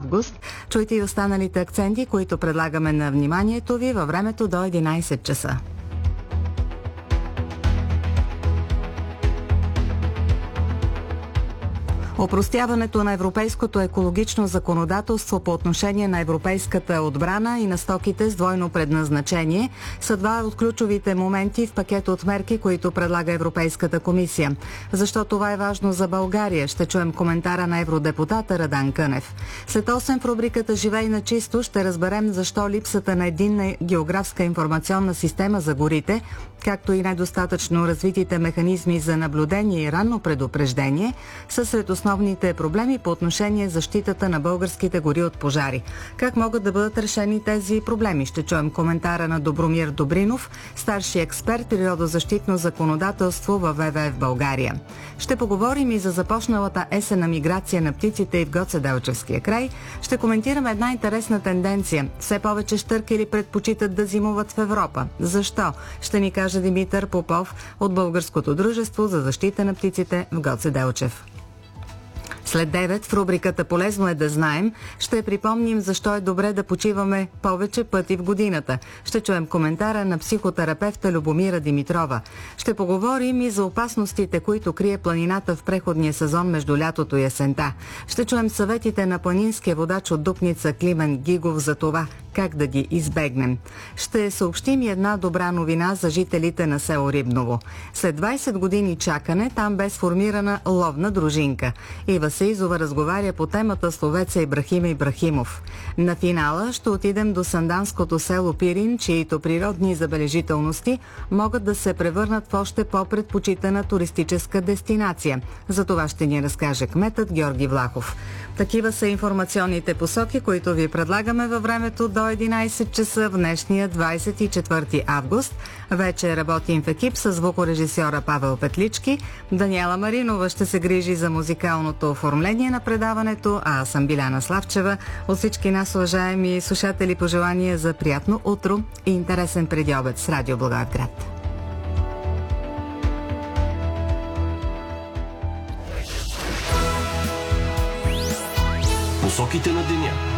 август. Чуйте и останалите акценти, които предлагаме на вниманието ви във времето до 11 часа. Опростяването на европейското екологично законодателство по отношение на европейската отбрана и на стоките с двойно предназначение са два от ключовите моменти в пакет от мерки, които предлага Европейската комисия. Защо това е важно за България? Ще чуем коментара на евродепутата Радан Кънев. След 8 в рубриката "Живей на чисто" ще разберем защо липсата на единна географска информационна система за горите, както и недостатъчно развитите механизми за наблюдение и ранно предупреждение са сред основните проблеми по отношение защитата на българските гори от пожари. Как могат да бъдат решени тези проблеми? Ще чуем коментара на Добромир Добринов, старши експерт природозащитно законодателство във ВВФ България. Ще поговорим и за започналата есенна миграция на птиците и в Гоцеделчевския край. Ще коментираме една интересна тенденция. Все повече щъркели предпочитат да зимуват в Европа. Защо? Ще ни каже Димитър Попов от Българското дружество за защита на птиците в Гоце Делчев. След 9 в рубриката "Полезно е да знаем" ще припомним защо е добре да почиваме повече пъти в годината. Ще чуем коментара на психотерапевта Любомира Димитрова. Ще поговорим и за опасностите, които крие планината в преходния сезон между лятото и есента. Ще чуем съветите на планинския водач от Дупница Климен Гигов за това как да ги избегнем. Ще съобщим и една добра новина за жителите на село Рибново. След 20 години чакане там бе сформирана ловна дружинка. Ива Сеизова разговаря по темата с ловеца Ибрахим Ибрахимов. На финала ще отидем до санданското село Пирин, чието природни забележителности могат да се превърнат в още по-предпочитана туристическа дестинация. За това ще ни разкаже кметът Георги Влахов. Такива са информационните посоки, които ви предлагаме във времето до 11 часа в днешния 24 август. Вече работим в екип с звукорежисьора Павел Петлички. Даниела Маринова ще се грижи за музикалното оформление на предаването, а аз съм Биляна Славчева. От всички нас, уважаеми слушатели, пожелания за приятно утро и интересен предобед с Радио Благоевград. Посоките на деня.